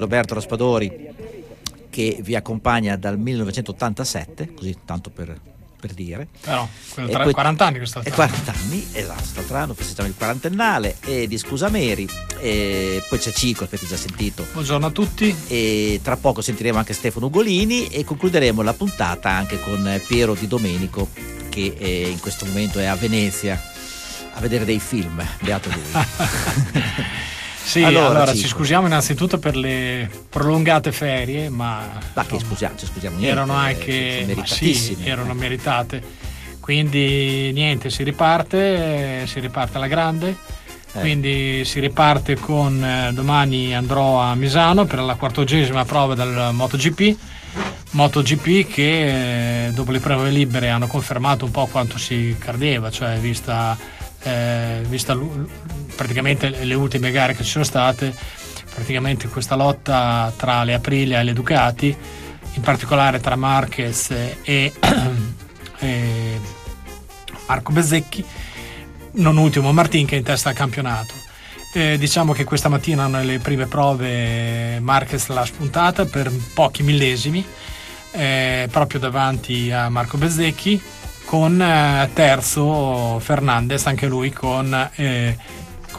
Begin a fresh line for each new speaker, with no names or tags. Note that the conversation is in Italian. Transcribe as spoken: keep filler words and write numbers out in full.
Roberto Raspadori, che vi accompagna dal millenovecentottantasette, così tanto per, per dire.
Però,
E
tra,
poi-
quaranta anni quest'altro
E quaranta anni, esatto, quest'altro festeggiamo il quarantennale e di Scusa Mary, e poi c'è Cico, che avete già sentito.
Buongiorno a tutti.
E tra poco sentiremo anche Stefano Ugolini e concluderemo la puntata anche con Piero Di Domenico, che eh, in questo momento è a Venezia a vedere dei film, beato lui.
Sì,
Allora,
allora,
Cico.
ci scusiamo innanzitutto per le prolungate ferie, ma,
Ma che
insomma,
scusiamo, ci scusiamo niente,
erano
eh,
anche
sono
ma sì,
meritatissime.
erano meritate. Quindi niente, si riparte, eh, si riparte alla grande.
Eh.
Quindi si riparte con eh, domani andrò a Misano per la quattordicesima prova del MotoGP. MotoGP che eh, dopo le prove libere hanno confermato un po' quanto si credeva, cioè vista, eh, vista l- praticamente le ultime gare che ci sono state, praticamente questa lotta tra le Aprilia e le Ducati, in particolare tra Marquez e, e Marco Bezzecchi, non ultimo Martin che è in testa al campionato. Eh, diciamo che questa mattina nelle prime prove Marquez l'ha spuntata per pochi millesimi, eh, proprio davanti a Marco Bezzecchi, con eh, terzo Fernandez, anche lui con eh,